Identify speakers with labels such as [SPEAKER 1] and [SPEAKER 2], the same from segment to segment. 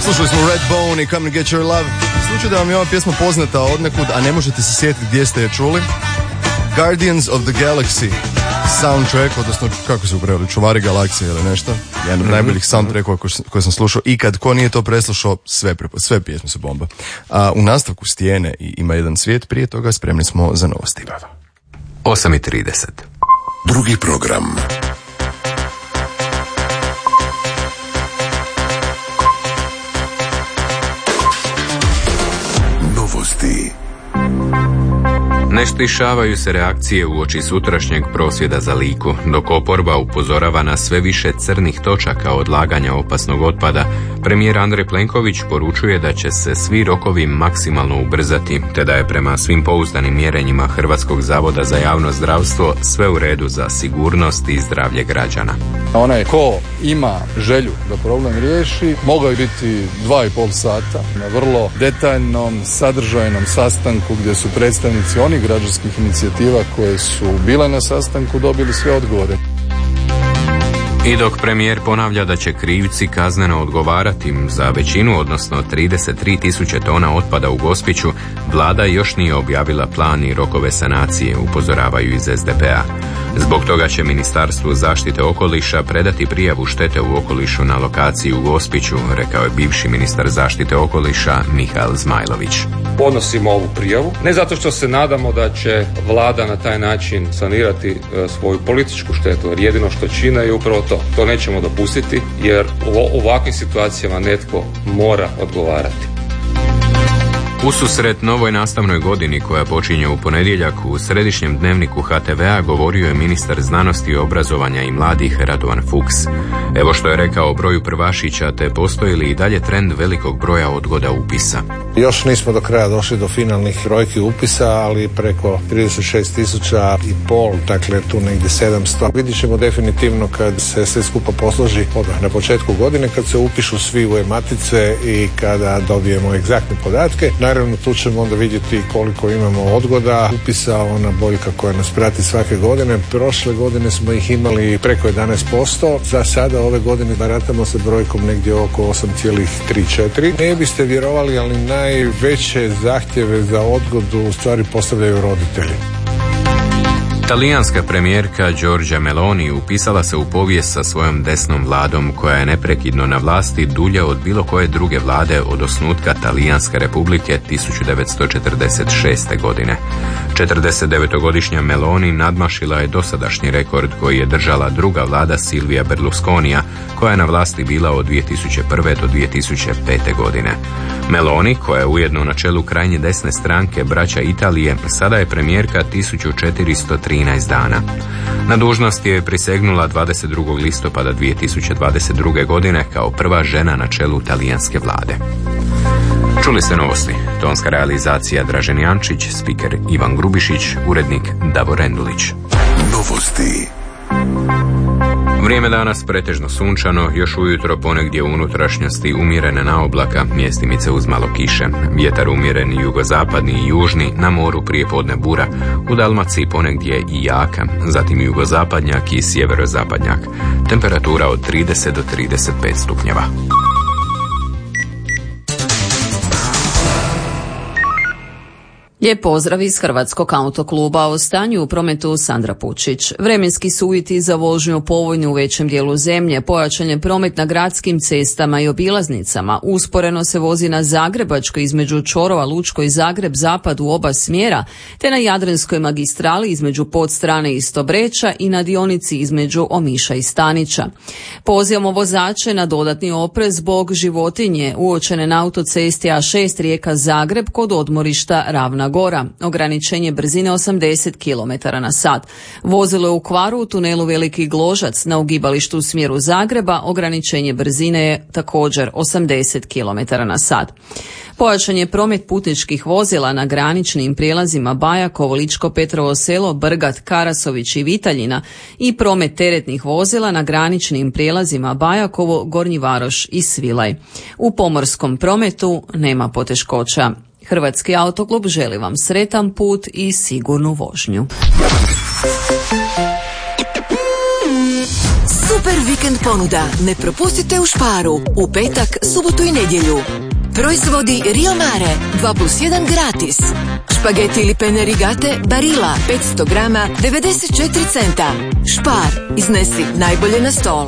[SPEAKER 1] Slušali smo Redbone i Come and Get Your Love. Slučaj da vam je ova pjesma poznata odnekud, a ne možete se sjetiti gdje ste je čuli. Guardians of the Galaxy soundtrack, odnosno kako se upreveli, Čuvari galaksije ili nešto. Jedan od najboljih soundtrackova koje sam slušao ikad. Ko nije to preslušao, sve pjesme su bomba. A u nastavku Stijene i Ima jedan svijet, prije toga spremni smo za novosti.
[SPEAKER 2] 8:30.
[SPEAKER 3] Drugi program. Novosti.
[SPEAKER 2] Ne stišavaju se reakcije uoči sutrašnjeg prosvjeda za Liku, dok oporba upozorava na sve više crnih točaka odlaganja opasnog otpada. Premijer Andrej Plenković poručuje da će se svi rokovi maksimalno ubrzati, te da je prema svim pouzdanim mjerenjima Hrvatskog zavoda za javno zdravstvo sve u redu za sigurnost i zdravlje građana.
[SPEAKER 4] Onaj ko ima želju da problem riješi, mogao je biti 2,5 sata na vrlo detaljnom, sadržajnom sastanku gdje su predstavnici onih građanskih inicijativa koje su bile na sastanku dobili sve odgovore.
[SPEAKER 2] I dok premijer ponavlja da će krivci kazneno odgovarati za većinu, odnosno 33.000 tona otpada u Gospiću, vlada još nije objavila plan i rokove sanacije, upozoravaju iz SDP-a. Zbog toga će Ministarstvu zaštite okoliša predati prijavu štete u okolišu na lokaciji u Gospiću, rekao je bivši ministar zaštite okoliša Mihael Zmajlović.
[SPEAKER 5] Podnosimo ovu prijavu, ne zato što se nadamo da će vlada na taj način sanirati svoju političku štetu, jer jedino što čine je upravo to. To nećemo dopustiti, jer u ovakvim situacijama netko mora odgovarati.
[SPEAKER 2] Ususret novoj nastavnoj godini koja počinje u ponedjeljak u središnjem dnevniku HTV-a govorio je ministar znanosti, obrazovanja i mladih Radovan Fuchs. Evo što je rekao o broju prvašića, te postoji li i dalje trend velikog broja odgoda upisa.
[SPEAKER 6] Još nismo do kraja došli do finalnih brojki upisa, ali preko 36.500, dakle tu negdje 700. Vidjet ćemo definitivno kad se sve skupa posloži odmah na početku godine, kad se upišu svi u e-matice i kada dobijemo egzaktne podatke. Naravno tu ćemo onda vidjeti koliko imamo odgoda upisa, ona boljka koja nas prati svake godine. Prošle godine smo ih imali preko 11%, za sada ove godine baratamo sa brojkom negdje oko 8,3-4. Ne biste vjerovali, ali najveće zahtjeve za odgodu u stvari postavljaju roditelji.
[SPEAKER 2] Talijanska premijerka Giorgia Meloni upisala se u povijest sa svojom desnom vladom koja je neprekidno na vlasti dulje od bilo koje druge vlade od osnutka Talijanske republike 1946. godine. 49-godišnja Meloni nadmašila je dosadašnji rekord koji je držala druga vlada Silvija Berlusconija, koja je na vlasti bila od 2001. do 2005. godine. Meloni, koja je ujedno na čelu krajnje desne stranke Braća Italije, sada je premijerka 1413 dana. Na dužnost je prisegnula 22. listopada 2022. godine kao prva žena na čelu talijanske vlade. Čuli ste novosti. Tonska realizacija Dražen Jančić, spiker Ivan Grubišić, urednik Davor Rendulić.
[SPEAKER 3] Novosti.
[SPEAKER 2] Vrijeme danas pretežno sunčano, još ujutro ponegdje u unutrašnjosti umjerene na oblaka, mjestimice uz malo kiše. Vjetar umjeren jugozapadni i južni, na moru prijepodne bura, u Dalmaciji ponegdje i jaka, zatim jugozapadnjak i sjeverozapadnjak. Temperatura od 30 do 35 stupnjeva.
[SPEAKER 7] Lijep pozdrav iz Hrvatskog autokluba. O stanju u prometu Sandra Pučić. Vremenski su uvjeti za vožnju povoljni u većem dijelu zemlje, pojačan je promet na gradskim cestama i obilaznicama. Usporeno se vozi na Zagrebačkoj između čvorova Lučko i Zagreb zapad u oba smjera, te na Jadranskoj magistrali između Podstrane i Stobreča i na dionici između Omiša i Stanića. Pozivamo vozače na dodatni oprez zbog životinje uočene na autocesti A6 Rijeka Zagreb kod odmorišta Ravna Gora. Ograničenje brzine 80 km/h. Vozilo je u kvaru u tunelu Veliki Gložac na ugibalištu u smjeru Zagreba. Ograničenje brzine je također 80 km/h. Pojačan je promet putničkih vozila na graničnim prijelazima Bajakovo, Ličko Petrovo Selo, Brgat, Karasović i Vitaljina i promet teretnih vozila na graničnim prijelazima Bajakovo, Gornji Varoš i Svilaj. U pomorskom prometu nema poteškoća. Hrvatski autoklub želi vam sretan put i sigurnu vožnju.
[SPEAKER 8] Super vikend ponuda. Ne propustite u Sparu. U petak, subotu i nedjelju. Proizvodi Rio Mare 2+1 gratis. Špageti ili pene rigate Barilla 500 grama 94 centa. Spar. Iznesi najbolje na stol.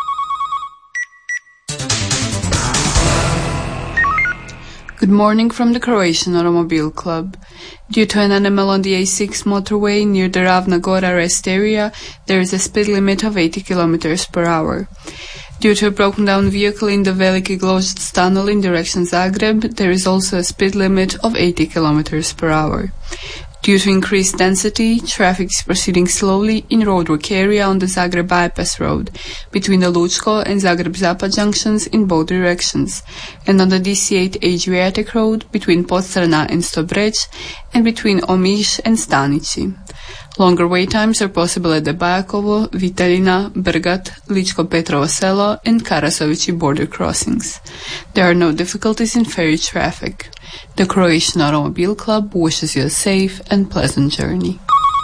[SPEAKER 9] Good morning from the Croatian Automobile Club. Due to an animal on the A6 motorway near the Ravna Gora rest area, there is a speed limit of 80 km per hour. Due to a broken down vehicle in the Veliki Gložac tunnel in direction Zagreb, there is also a speed limit of 80 km per hour. Due to increased density, traffic is proceeding slowly in roadwork area on the Zagreb bypass road, between the Lučko and Zagreb Zapad junctions in both directions, and on the DC8 Adriatic road between Podstrana and Stobreć, and between Omiš and Stanici. Longer wait times are possible at the Bajakovo, Viteljina, Brgat, Ličko Petrovo Selo, and Karasovići border crossings. There are no difficulties in ferry traffic. The Croatian Automobile Club wishes you a safe and pleasant journey.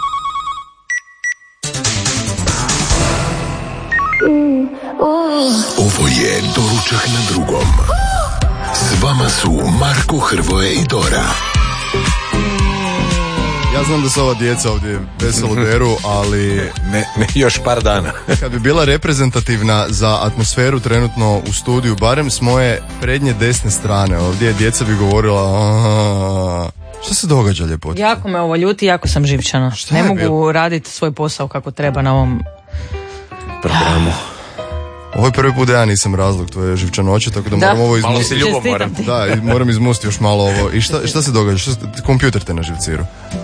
[SPEAKER 3] Ovo je Doručak na drugom. S vama su Marko, Hrvoje i Dora.
[SPEAKER 1] Ja znam da se ova djeca ovdje veselo deru, ali
[SPEAKER 10] ne, još par dana.
[SPEAKER 1] Kad bi bila reprezentativna za atmosferu trenutno u studiju, barem s moje prednje desne strane ovdje, djeca bi govorila što se događa, ljepote?
[SPEAKER 11] Jako me ovo ljuti, jako sam živčana. Ne mogu raditi svoj posao kako treba na ovom
[SPEAKER 10] programu.
[SPEAKER 1] Ovo je prvi put da ja nisam razlog tvoje živčanoće, tako da moram ovo izmustiti. Malo
[SPEAKER 10] se ljubav moram.
[SPEAKER 1] Da, moram izmustiti još malo ovo. I šta se događa? Kompjuter te na živciru.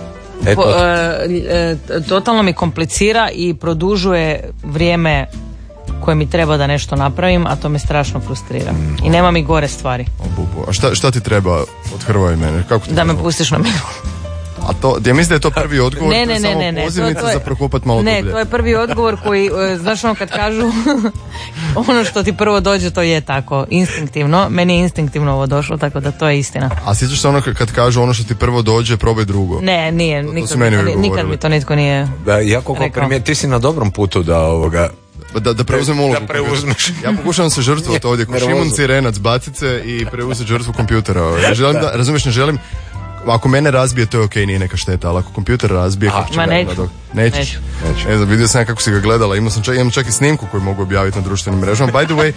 [SPEAKER 11] Totalno mi komplicira i produžuje vrijeme koje mi treba da nešto napravim, a to me strašno frustrira. I nema mi gore stvari.
[SPEAKER 1] A šta ti treba od Hrvoje i mene? Kako
[SPEAKER 11] da me pustiš na miru.
[SPEAKER 1] A to, ja mislim da je to prvi odgovor, samo pozivnica za prokopat malo dublje.
[SPEAKER 11] Ne, to je prvi odgovor koji, znaš ono kad kažu ono što ti prvo dođe, to je tako, instinktivno. Meni je instinktivno ovo došlo, tako da to je istina.
[SPEAKER 1] A sjećaš se ono kad kažu ono što ti prvo dođe, probaj drugo?
[SPEAKER 11] Ne, nije, nikad mi to nitko nije
[SPEAKER 10] da, ja koliko primjer, ti si na dobrom putu da ovoga...
[SPEAKER 1] Da preuzem ulogu.
[SPEAKER 10] Da preuzmeš.
[SPEAKER 1] Ja pokušavam se žrtvovati ovdje, ko Šimun Cirenac, bacice i preuzeti žrtvu kompjutera. Razumiješ, ne želim. Ako mene razbije, to je okej, nije neka šteta, ali ako kompjuter razbije, kako će ga Nećeš. Ne znam, vidio sam kako si ga gledala, imam čak i snimku koju mogu objaviti na društvenim mrežama. By the way,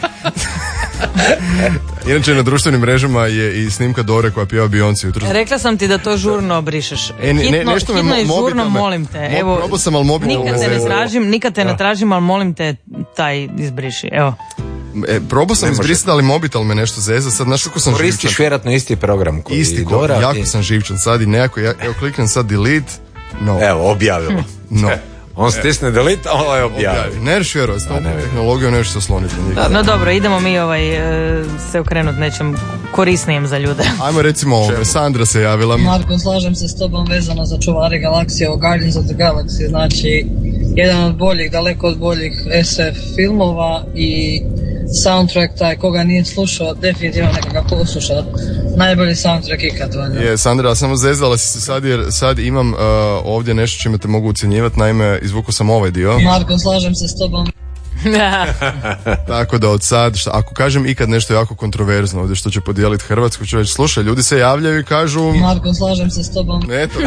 [SPEAKER 1] inače na društvenim mrežama je i snimka Dore koja pjeva Beyoncé jutros.
[SPEAKER 11] Rekla sam ti da to žurno brišeš. Hitno i žurno, molim te. Evo,
[SPEAKER 1] probao sam, ali mobitel
[SPEAKER 11] nikad te ne tražim, ali molim te, taj izbriši. Evo.
[SPEAKER 1] Probao sam izbrisati, ali mobitel me nešto zeza. Sad, znaš kako sam živčan.
[SPEAKER 10] Koristiš vjerojatno isti program koji
[SPEAKER 1] isti,
[SPEAKER 10] Dora.
[SPEAKER 1] Jako sam živčan sad i nekako, evo kliknem sad delete. No.
[SPEAKER 10] Evo, objavilo.
[SPEAKER 1] No.
[SPEAKER 10] On stisne delete, a ovo je objavio.
[SPEAKER 1] Ne reši vjerovati, s tom tehnologijom ne reši se osloniti na njih.
[SPEAKER 11] No dobro, idemo mi se okrenuti nečem korisnijem za ljude.
[SPEAKER 1] Ajmo recimo ovo, Sandra se javila.
[SPEAKER 12] Marko, slažem se s tobom vezano za Čuvari galaksije, o Guardians of the Galaxy, znači jedan od boljih, daleko od boljih SF filmova i soundtrack, taj koga nije slušao, definitivno neka ga posluša. Najbolji soundtrack ikad.
[SPEAKER 1] Je, Sandra, samo zezala si se sad jer sad imam ovdje nešto čime te mogu ucjenjivati, naime izvukao sam ovaj dio.
[SPEAKER 12] Marko, slažem se s tobom.
[SPEAKER 1] Tako da od sad, ako kažem ikad nešto jako kontroverzno ovdje što će podijeliti Hrvatsku, ću reći, slušaj, ljudi se javljaju i kažu...
[SPEAKER 12] Marko, slažem se s tobom.
[SPEAKER 1] Eto,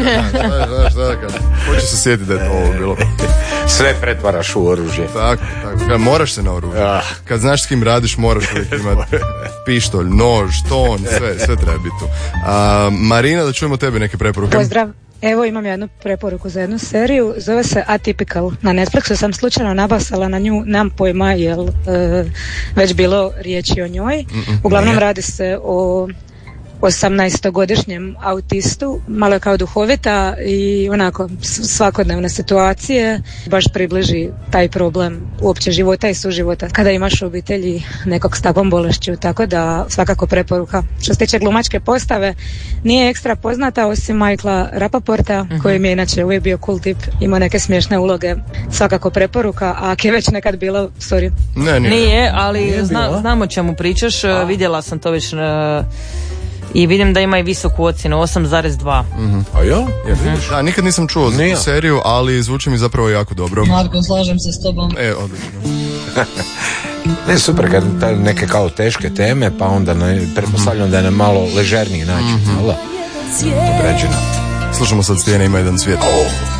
[SPEAKER 1] ko će se sjetiti da je to ovo bilo?
[SPEAKER 10] Sve pretvaraš u oružje.
[SPEAKER 1] Tako, moraš se na oružje. Kad znaš s kim radiš, moraš uvijek imati pištolj, nož, ton, sve treba biti tu. Marina, da čujemo tebe neke preporuke.
[SPEAKER 13] Pozdrav. Evo imam jednu preporuku za jednu seriju, zove se Atypical. Na Netflixu sam slučajno nabasala na nju, nemam pojma jel već bilo riječi o njoj. Uglavnom radi se o 18-godišnjem autistu, malo je kao duhovita i onako svakodnevne situacije, baš približi taj problem uopće života i suživota kada imaš u obitelji nekog s takvom bolešću, tako da svakako preporuka. Što se tiče glumačke postave, nije ekstra poznata osim Michaela Rapaporta, koji mi je inače uvijek bio cool tip, ima neke smiješne uloge, svakako preporuka, a ako je već nekad bilo, sorry.
[SPEAKER 11] Nije, ali znam o čemu pričaš, vidjela sam to već i vidim da ima i visoku ocjenu, 8,2.
[SPEAKER 10] A ja?
[SPEAKER 1] Da, nikad nisam čuo za seriju, ali zvuči mi zapravo jako dobro.
[SPEAKER 12] Marko, slažem se s tobom.
[SPEAKER 1] Odlično.
[SPEAKER 10] Ne, super, kad neke kao teške teme, pa onda pretpostavljam da je na malo ležerniji način, ali da, odrađeno.
[SPEAKER 1] Slušamo sad Stijene ima jedan svijet.